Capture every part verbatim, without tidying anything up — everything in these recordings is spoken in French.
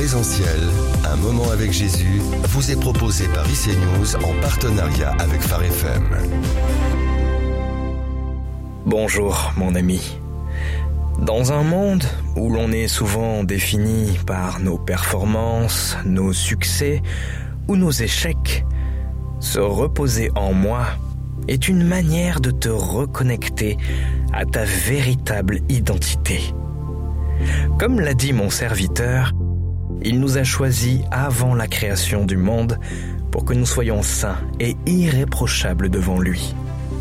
Présentiel, un moment avec Jésus, vous est proposé par I C News en partenariat avec Phare F M. Bonjour mon ami. Dans un monde où l'on est souvent défini par nos performances, nos succès ou nos échecs, se reposer en moi est une manière de te reconnecter à ta véritable identité. Comme l'a dit mon serviteur, il nous a choisis avant la création du monde pour que nous soyons saints et irréprochables devant lui.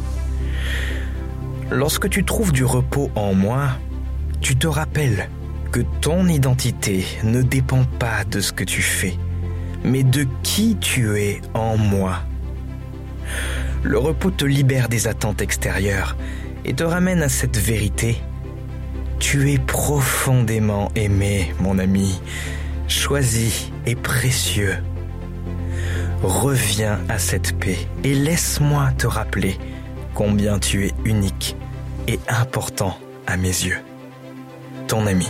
Lorsque tu trouves du repos en moi, tu te rappelles que ton identité ne dépend pas de ce que tu fais, mais de qui tu es en moi. Le repos te libère des attentes extérieures et te ramène à cette vérité. Tu es profondément aimé, mon ami, choisi et précieux. Reviens à cette paix et laisse-moi te rappeler combien tu es unique et important à mes yeux. Ton ami.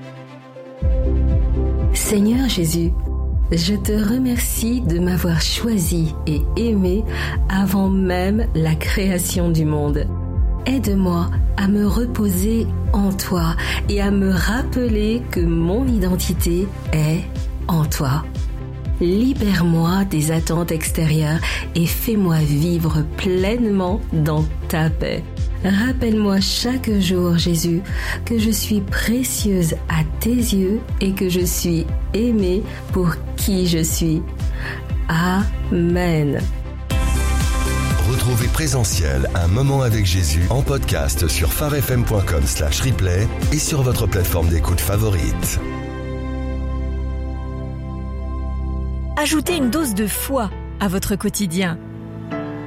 Seigneur Jésus, je te remercie de m'avoir choisi et aimé avant même la création du monde. Aide-moi à me reposer en toi et à me rappeler que mon identité est en toi. Libère-moi des attentes extérieures et fais-moi vivre pleinement dans ta paix. Rappelle-moi chaque jour, Jésus, que je suis précieuse à tes yeux et que je suis aimée pour qui je suis. Amen. Retrouvez Présentiel, un moment avec Jésus en podcast sur pharefm.com slash replay et sur votre plateforme d'écoute favorite. Ajoutez une dose de foi à votre quotidien.